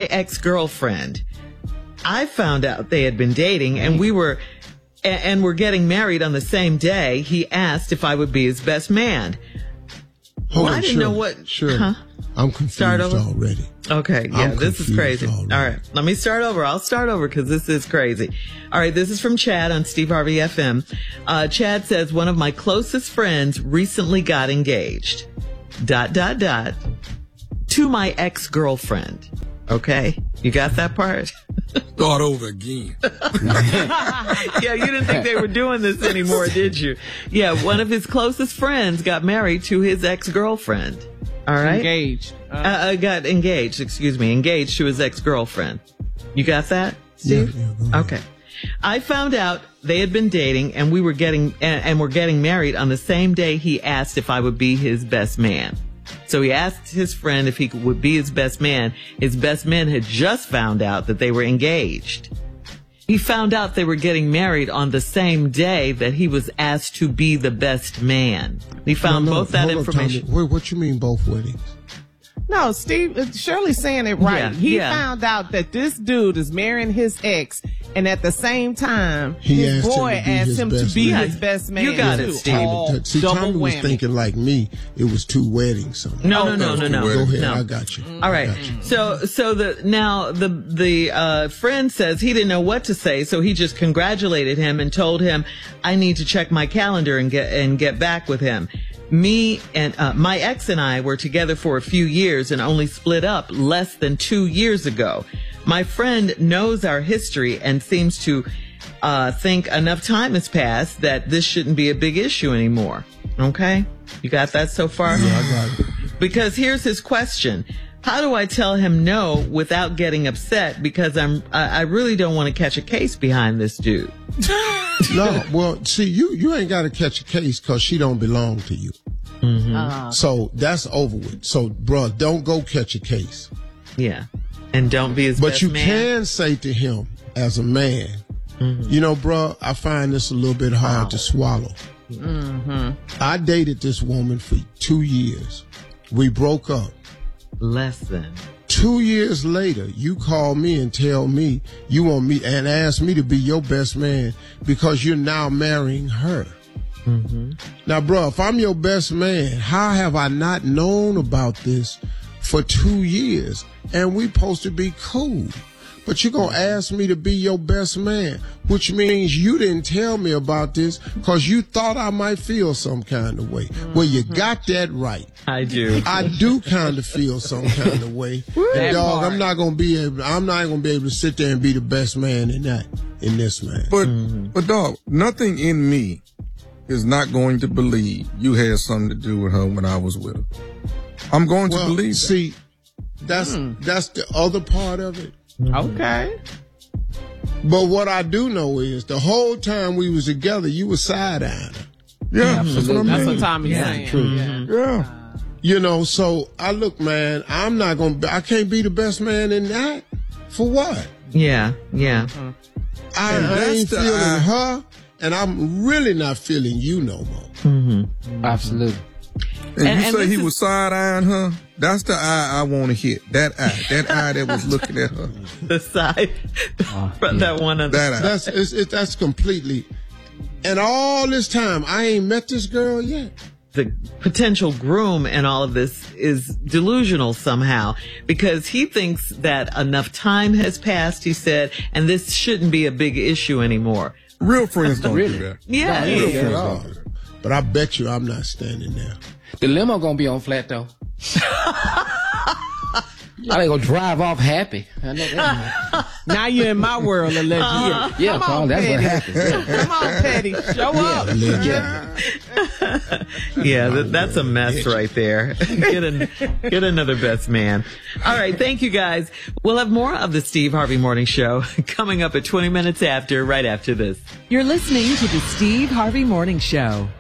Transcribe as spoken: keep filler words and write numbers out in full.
ex-girlfriend. I found out they had been dating, and we were, and, and were getting married on the same day. He asked if I would be his best man. Hold well, on, I didn't sure, know what. Sure. Huh? I'm confused Start over? already. Okay, yeah, I'm this is crazy. already. All right, let me start over. I'll start over because this is crazy. All right, this is from Chad on Steve Harvey F M. Uh, Chad says, one of my closest friends recently got engaged. Dot, dot, dot. To my ex-girlfriend. Okay, you got that part? Start over again. Yeah, you didn't think they were doing this anymore, did you? Yeah, one of his closest friends got married to his ex-girlfriend. All right? Engaged. Uh, Uh, uh, got engaged, excuse me, engaged to his ex-girlfriend. You got that, Steve? Yeah, yeah, go ahead. Okay. I found out they had been dating and we were getting, and, and were getting married on the same day he asked if I would be his best man. So he asked his friend if he could, would be his best man. His best man had just found out that they were engaged. He found out they were getting married on the same day that he was asked to be the best man. He found No, no, both that hold on, information. Tommy. Wait, what you mean both weddings? No, Steve, uh, Shirley's saying it right. Yeah, he yeah. found out that this dude is marrying his ex, and at the same time, He his asked him boy to be asked his him to best be man. his best man. You got it, too. Steve. All That- See, double Tommy was whammy. thinking like me. It was two weddings. Something. No, no, no, no, no. Go ahead. no. I got you. All right. I got you. So, so the, now the, the, uh, friend says he didn't know what to say. So he just congratulated him and told him, I need to check my calendar and get, and get back with him. Me and, uh, my ex and I were together for a few years and only split up less than two years ago. My friend knows our history and seems to, uh, think enough time has passed that this shouldn't be a big issue anymore. Okay? You got that so far? Yeah, I got it. Because here's his question. How do I tell him no without getting upset? Because I'm, I I really don't want to catch a case behind this dude. No, well, see, you you ain't got to catch a case because she don't belong to you. Uh, So that's over with. So, bruh, don't go catch a case. Yeah. And don't be his But best you man. can say to him as a man, you know, bruh, I find this a little bit hard to swallow. I dated this woman for two years. We broke up. Less than. Two years later, you call me and tell me you want me and ask me to be your best man because you're now marrying her. Now, bro, if I'm your best man, how have I not known about this for two years? And we supposed to be cool. But you're going to ask me to be your best man, which means you didn't tell me about this because you thought I might feel some kind of way. Well, you got that right. I do. I do kind of feel some kind of way. That And dog, part. I'm not going to be able, I'm not going to be able to sit there and be the best man in that, in this, man. But, but dog, nothing in me is not going to believe you had something to do with her when I was with her. I'm going Well, to believe that. see, that's, that's the other part of it. okay. But what I do know is the whole time we was together, you was side-eyeing her. Yeah, that's what I That's mean. what Tommy's Yeah, saying. true. Yeah. Yeah. You know, so I look, man, I'm not going to, I can't be the best man in that. For what? Yeah. Yeah. I, And I that's ain't the- feeling I- her, and I'm really not feeling you no more. Absolutely. And, And- you and say this he is- was side-eyeing her? That's the eye I want to hit. That eye. That eye that was looking at her. The side. That one on the That eye. That's it's, it, that's completely. And all this time, I ain't met this girl yet. the potential groom and all of this is delusional somehow because he thinks that enough time has passed, he said, and this shouldn't be a big issue anymore. Real friends don't Really? do that. Yeah. No, Real yeah. friends at all. don't do that. But I bet you I'm not standing there. The limo gonna be on flat though. I ain't gonna drive off happy. I know that. Now you're in my world, allegedly. Yeah, yeah, Come Paul, on, that's what Petty. happens. Yeah. Come on, Petty. Show up. Yeah. Yeah, that, that's a mess right there. Get, an, get another best man. All right, thank you guys. We'll have more of the Steve Harvey Morning Show coming up at twenty minutes after, right after this. You're listening to the Steve Harvey Morning Show.